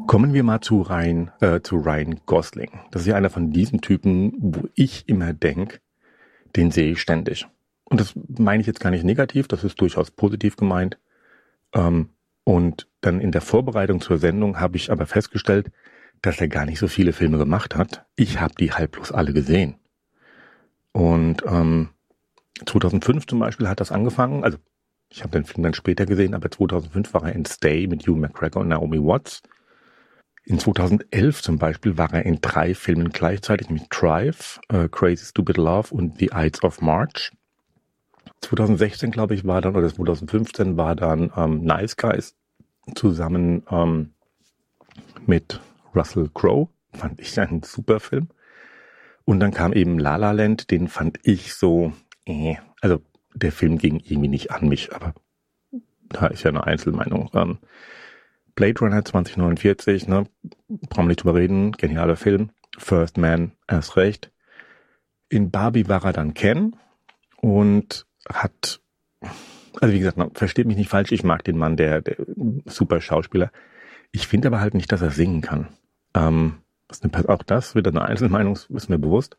Kommen wir mal zu Ryan Gosling. Das ist ja einer von diesen Typen, wo ich immer denke, den sehe ich ständig. Und das meine ich jetzt gar nicht negativ, das ist durchaus positiv gemeint. Und dann in der Vorbereitung zur Sendung habe ich aber festgestellt, dass er gar nicht so viele Filme gemacht hat. Ich habe die halblos alle gesehen. Und 2005 zum Beispiel hat das angefangen, also ich habe den Film dann später gesehen, aber 2005 war er in Stay mit Hugh McGregor und Naomi Watts. In 2011 zum Beispiel war er in 3 Filmen gleichzeitig mit Drive, Crazy Stupid Love und The Ides of March. 2016, glaube ich, war dann, oder 2015 war dann Nice Guys zusammen mit Russell Crowe. Fand ich einen super Film. Und dann kam eben La La Land, den fand ich so, also der Film ging irgendwie nicht an mich, aber da ist ja eine Einzelmeinung. Blade Runner 2049, ne, brauchen wir nicht drüber reden, genialer Film. First Man, erst recht. In Barbie war er dann Ken und hat, also wie gesagt, versteht mich nicht falsch, ich mag den Mann, der super Schauspieler. Ich finde aber halt nicht, dass er singen kann. Auch das wieder eine Einzelmeinung, ist mir bewusst.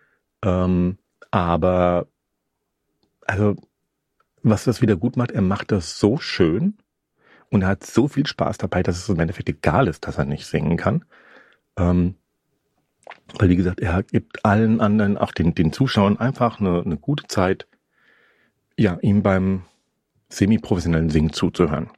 Aber, also, was das wieder gut macht, er macht das so schön und er hat so viel Spaß dabei, dass es im Endeffekt egal ist, dass er nicht singen kann. Weil, wie gesagt, er gibt allen anderen, auch den Zuschauern, einfach eine gute Zeit, ja, ihm beim semi-professionellen Singen zuzuhören.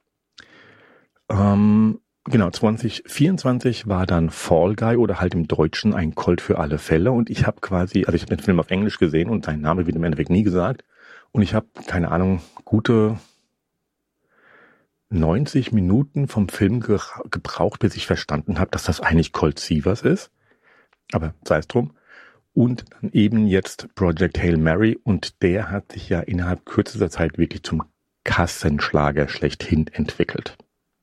Genau, 2024 war dann Fall Guy oder halt im Deutschen ein Colt für alle Fälle und ich habe quasi, also ich habe den Film auf Englisch gesehen und sein Name wird im Endeffekt nie gesagt und ich habe, keine Ahnung, gute 90 Minuten vom Film gebraucht, bis ich verstanden habe, dass das eigentlich Colt Sievers ist, aber sei es drum. Und dann eben jetzt Project Hail Mary und der hat sich ja innerhalb kürzester Zeit wirklich zum Kassenschlager schlechthin entwickelt.